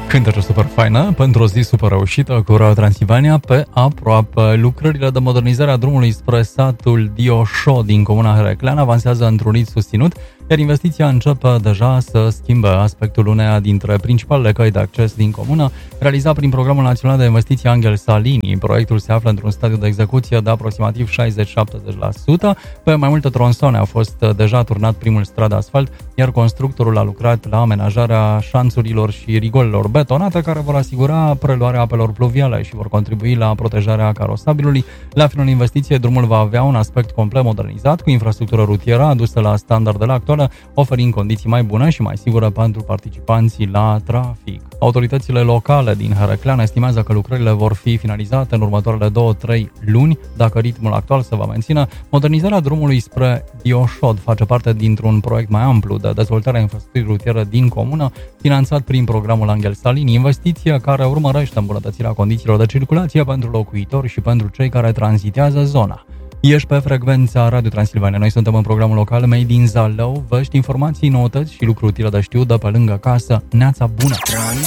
Cântece super faină pentru o zi super reușită cu Radio Transilvania pe aproape. Lucrările de modernizare a drumului spre satul Dioșo din comuna Herăclean avansează într-un ritm susținut, iar investiția începe deja să schimbe aspectul uneia dintre principalele căi de acces din comună, realizat prin Programul Național de Investiții Angel Salini. Proiectul se află într-un stadiu de execuție de aproximativ 60-70%. Pe mai multe tronsoane a fost deja turnat primul strat de asfalt, iar constructorul a lucrat la amenajarea șanțurilor și rigolelor betonate care vor asigura preluarea apelor pluviale și vor contribui la protejarea carosabilului. La finul investiției, drumul va avea un aspect complet modernizat, cu infrastructură rutieră adusă la standardele actuale, oferind condiții mai bune și mai sigure pentru participanții la trafic. Autoritățile locale din Herăclean estimează că lucrările vor fi finalizate în următoarele 2-3 luni, dacă ritmul actual se va menține. Modernizarea drumului spre Dioșod face parte dintr-un proiect mai amplu de dezvoltare a infrastructurii rutiere din comună, finanțat prin Programul Angel Salini, investiție care urmărește îmbunătățirea condițiilor de circulație pentru locuitori și pentru cei care tranzitează zona. Ești pe frecvența Radio Transilvania. Noi suntem în programul local Made in Zalău. Vești, informații, noutăți și lucruri utile de știut de pe lângă casă. Neața bună!